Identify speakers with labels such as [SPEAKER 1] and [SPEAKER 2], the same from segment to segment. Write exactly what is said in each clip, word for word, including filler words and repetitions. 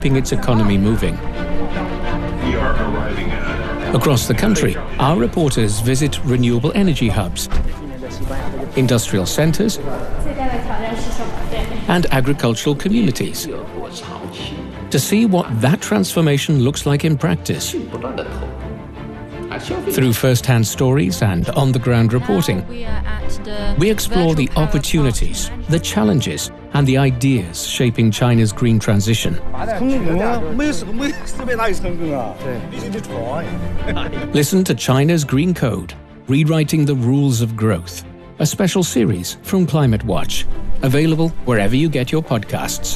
[SPEAKER 1] keeping its economy moving.
[SPEAKER 2] We are arriving at...
[SPEAKER 1] Across the country, our reporters visit renewable energy hubs, industrial centres, and agricultural communities to see what that transformation looks like in practice. Through first-hand stories and on-the-ground reporting, we explore the opportunities, the challenges, and the ideas shaping China's green transition. Listen to China's Green Code, Rewriting the Rules of Growth, a special series from Climate Watch, available wherever you get your podcasts.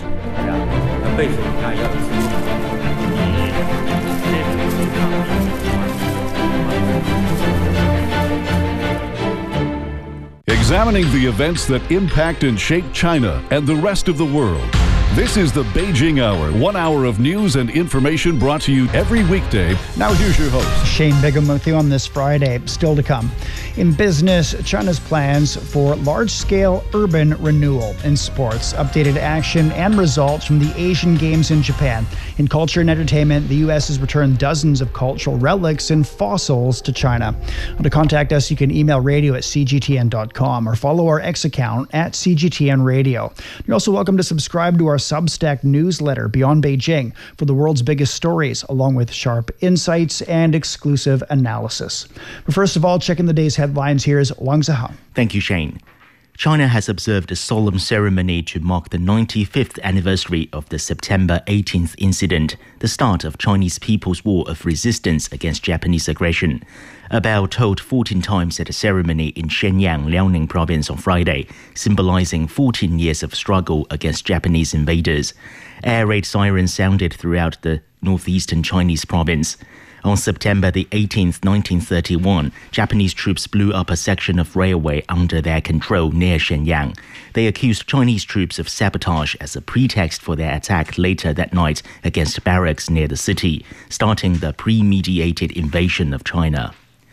[SPEAKER 3] Examining the events that impact and shape China and the rest of the world. This is the Beijing Hour, one hour of news and information brought to you every weekday. Now here's your host.
[SPEAKER 4] Shane Bigham with you on this Friday. Still to come. In business, China's plans for large-scale urban renewal. In sports, updated action and results from the Asian Games in Japan. In culture and entertainment, the U S has returned dozens of cultural relics and fossils to China. Well, to contact us, you can email radio at c g t n dot com or follow our X account at C G T N Radio. You're also welcome to subscribe to our Substack newsletter, Beyond Beijing, for the world's biggest stories, along with sharp insights and exclusive analysis. But first of all, checking the day's headlines, here's Wang Zihang.
[SPEAKER 5] Thank you, Shane. China has observed a solemn ceremony to mark the ninety-fifth anniversary of the September eighteenth incident, the start of Chinese People's War of Resistance against Japanese aggression. A bell tolled fourteen times at a ceremony in Shenyang, Liaoning province on Friday, symbolizing fourteen years of struggle against Japanese invaders. Air raid sirens sounded throughout the northeastern Chinese province. On September the eighteenth, nineteen thirty-one, Japanese troops blew up a section of railway under their control near Shenyang. They accused Chinese troops of sabotage as a pretext for their attack later that night against barracks near the city, starting the premeditated invasion of China.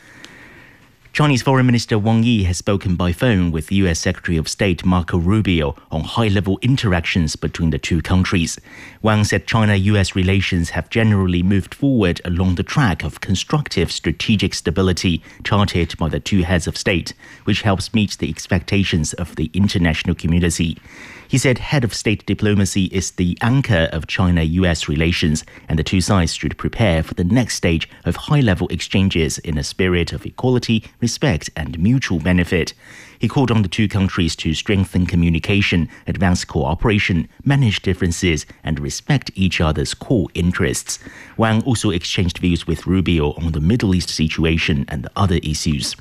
[SPEAKER 5] Chinese Foreign Minister Wang Yi has spoken by phone with U S Secretary of State Marco Rubio on high-level interactions between the two countries. Wang said China-U S relations have generally moved forward along the track of constructive strategic stability charted by the two heads of state, which helps meet the expectations of the international community. He said head of state diplomacy is the anchor of China-U S relations, and the two sides should prepare for the next stage of high-level exchanges in a spirit of equality, respect, and mutual benefit. He called on the two countries to strengthen communication, advance cooperation, manage differences, and respect each other's core interests. Wang also exchanged views with Rubio on the Middle East situation and other issues.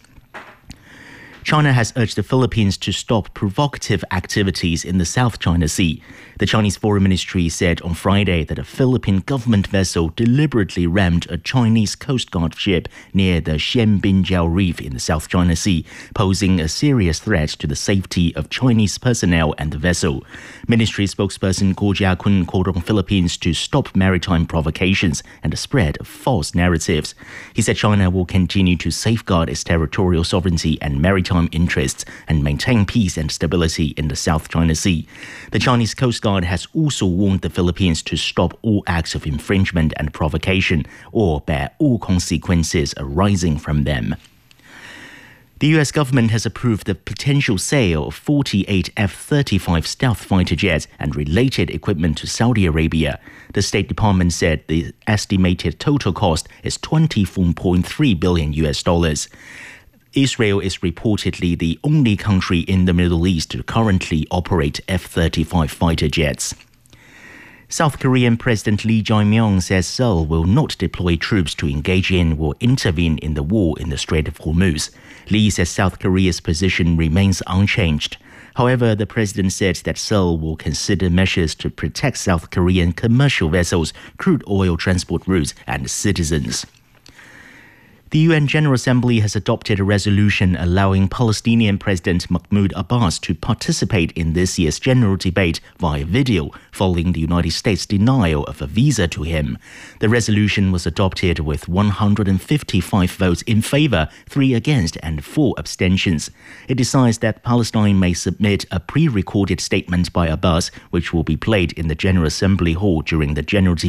[SPEAKER 5] China has urged the Philippines to stop provocative activities in the South China Sea. The Chinese Foreign Ministry said on Friday that a Philippine government vessel deliberately rammed a Chinese Coast Guard ship near the Xianbinjiao Reef in the South China Sea, posing a serious threat to the safety of Chinese personnel and the vessel. Ministry spokesperson Guo Jiakun called on Philippines to stop maritime provocations and the spread of false narratives. He said China will continue to safeguard its territorial sovereignty and maritime interests and maintain peace and stability in the South China Sea. The Chinese Coast Guard has also warned the Philippines to stop all acts of infringement and provocation or bear all consequences arising from them. The U S government has approved the potential sale of forty-eight F thirty-five stealth fighter jets and related equipment to Saudi Arabia. The State Department said the estimated total cost is twenty-four point three billion U S dollars. Israel is reportedly the only country in the Middle East to currently operate F thirty-five fighter jets. South Korean President Lee Jae-myung says Seoul will not deploy troops to engage in or intervene in the war in the Strait of Hormuz. Lee says South Korea's position remains unchanged. However, the president said that Seoul will consider measures to protect South Korean commercial vessels, crude oil transport routes, and citizens. The U N General Assembly has adopted a resolution allowing Palestinian President Mahmoud Abbas to participate in this year's general debate via video, following the United States' denial of a visa to him. The resolution was adopted with one hundred fifty-five votes in favor, three against, and four abstentions. It decides that Palestine may submit a pre-recorded statement by Abbas, which will be played in the General Assembly Hall during the general debate.